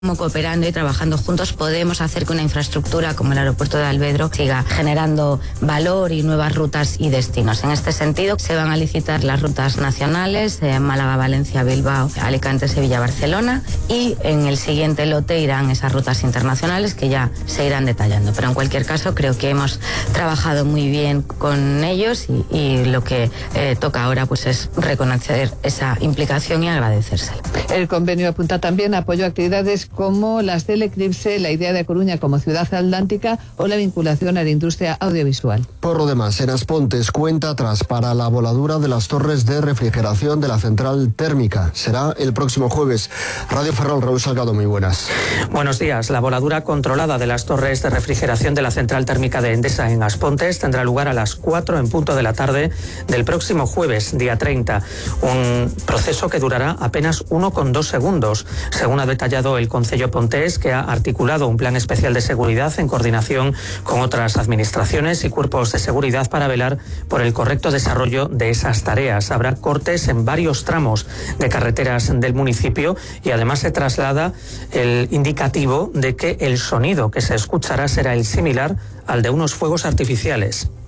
Como cooperando y trabajando juntos podemos hacer que una infraestructura como el aeropuerto de Alvedro siga generando valor y nuevas rutas y destinos. En este sentido se van a licitar las rutas nacionales, Málaga, Valencia, Bilbao, Alicante, Sevilla, Barcelona, y en el siguiente lote irán esas rutas internacionales que ya se irán detallando. Pero en cualquier caso creo que hemos trabajado muy bien con ellos y lo que toca ahora pues es reconocer esa implicación y agradecérsela. El convenio apunta también apoyo a actividades como las del Eclipse, la idea de A Coruña como ciudad atlántica o la vinculación a la industria audiovisual. Por lo demás, en Aspontes cuenta atrás para la voladura de las torres de refrigeración de la central térmica. Será el próximo jueves. Radio Ferrol, Raúl Salgado, muy buenas. Buenos días. La voladura controlada de las torres de refrigeración de la central térmica de Endesa en Aspontes tendrá lugar a las 4 en punto de la tarde del próximo jueves, día 30. Un proceso que durará apenas 1,2 segundos, según ha detallado el Concello Pontés, que ha articulado un plan especial de seguridad en coordinación con otras administraciones y cuerpos de seguridad para velar por el correcto desarrollo de esas tareas. Habrá cortes en varios tramos de carreteras del municipio y además se traslada el indicativo de que el sonido que se escuchará será el similar al de unos fuegos artificiales.